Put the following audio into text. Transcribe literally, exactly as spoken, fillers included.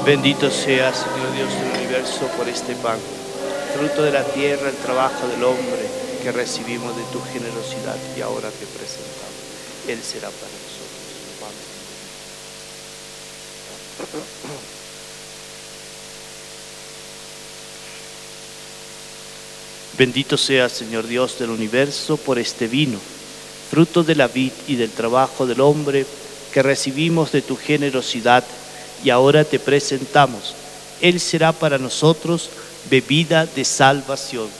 Bendito sea, Señor Dios del universo, por este pan, fruto de la tierra, el trabajo del hombre, que recibimos de tu generosidad y ahora te presentamos. Él será para nosotros pan. Bendito sea, Señor Dios del universo, por este vino, fruto de la vid y del trabajo del hombre, que recibimos de tu generosidad y ahora te presentamos. Él será para nosotros bebida de salvación.